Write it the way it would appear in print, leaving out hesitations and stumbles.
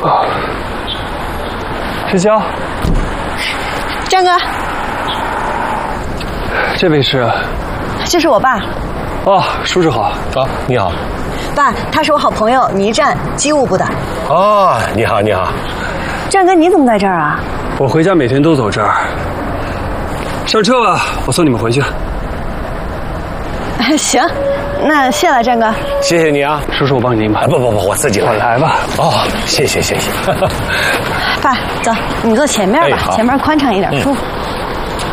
志娇， 张哥， 这位是？ 这是我爸。 哦，叔叔好。 啊，你好。 爸，他是我好朋友倪战，机务部的。 哦，你好，你好。 战哥，你怎么在这儿啊？ 我回家每天都走这儿。上车吧，我送你们回去。 行，那谢了，战哥。 谢谢你啊， 叔叔，我帮你拎吧。 不，我自己来。 我来吧。 哦，谢谢。 爸，走，你坐前面吧，前面宽敞一点，舒服。